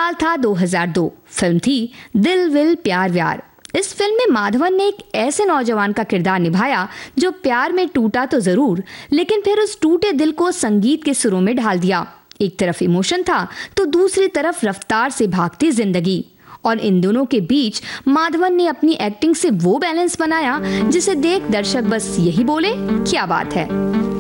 साल था 2002। फिल्म थी दिल विल प्यार व्यार। इस फिल्म में माधवन ने एक ऐसे नौजवान का किरदार निभाया जो प्यार में टूटा तो जरूर, लेकिन फिर उस टूटे दिल को संगीत के सुरों में ढाल दिया। एक तरफ इमोशन था तो दूसरी तरफ रफ्तार से भागती जिंदगी, और इन दोनों के बीच माधवन ने अपनी एक्टिंग से वो बैलेंस बनाया जिसे देख दर्शक बस यही बोले, क्या बात है।